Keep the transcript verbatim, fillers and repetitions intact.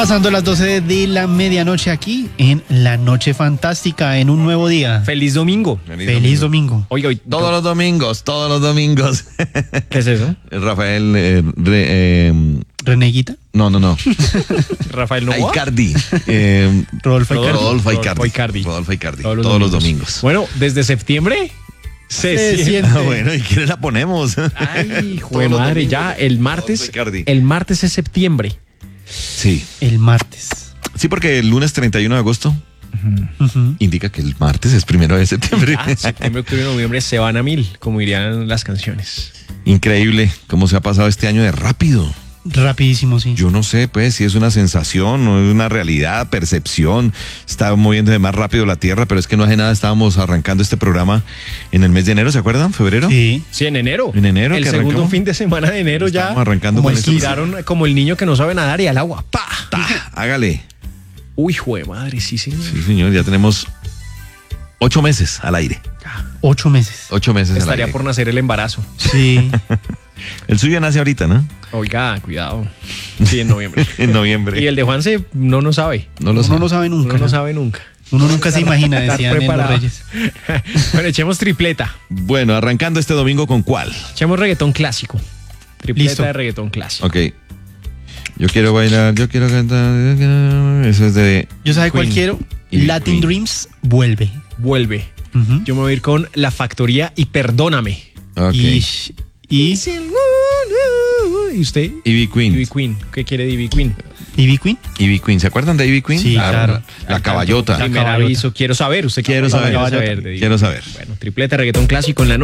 Pasando las doce de la medianoche aquí en La Noche Fantástica, en un nuevo día. Feliz domingo. Feliz, Feliz domingo. domingo. Oiga, hoy, todos los domingos, todos los domingos. ¿Qué es eso? Rafael eh, re, eh, ¿Reneguita? No, no, no. Rafael Novoa. Icardi. Eh, Rodolfo Icardi. Rodolfo Icardi. Rodolfo Icardi. Rodolfo Icardi. Todos los, todos domingos. los domingos. Bueno, desde septiembre se, se siente. siente. Ah, bueno, ¿y quién la ponemos? Ay, jue madre, ya el martes. Icardi. El martes es septiembre. Sí. El martes. Sí, porque el lunes treinta y uno de agosto Uh-huh. Uh-huh. indica que el martes es primero de septiembre. Ah, septiembre, octubre, noviembre se van a mil, como dirían las canciones. Increíble cómo se ha pasado este año de rápido. Rapidísimo, sí. Yo no sé, pues, si es una sensación o es una realidad, percepción. Está moviéndose más rápido la Tierra, pero es que no hace nada. Estábamos arrancando este programa en el mes de enero, ¿se acuerdan? ¿Febrero? Sí. Sí, en enero. En enero. El que segundo arrancamos. fin de semana de enero ya. Estamos arrancando como con esto. tiraron como el niño que no sabe nadar y al agua. ¡Pah! Ta, hágale. Uy, jue madre, sí, señor. Sí, señor, ya tenemos ocho meses al aire. Ocho meses. Ocho meses al Estaría aire. por nacer el embarazo. Sí. El suyo nace ahorita, ¿no? Oiga, cuidado. Sí, en noviembre. En noviembre. Y el de Juanse no no sabe. No lo Uno sé. no lo sabe nunca. No lo ¿no? sabe nunca. Uno nunca se imagina, Estar decían en los preparado. Reyes. Bueno, echemos tripleta. Bueno, arrancando este domingo, ¿con cuál? Echemos reggaetón clásico. Tripleta Listo. de reggaetón clásico. Ok. Yo quiero bailar, yo quiero cantar. Eso es de... Yo sabe cuál Queen. quiero. Y Latin Queen. Dreams vuelve. Vuelve. Uh-huh. Yo me voy a ir con La Factoría y Perdóname. Ok. Y, y ¿Y usted? Ivy Queen. Ivy Queen. ¿Qué quiere de Ivy Queen? Ivy Queen. Ivy Queen. ¿Se acuerdan de Ivy Queen? Sí, La- claro. La, caballota. Primer caballota. aviso. Quiero saber. ¿Usted Quiero qué saber. quiere de Ivy Quiero Queen? saber. Bueno, tripleta reggaetón clásico en la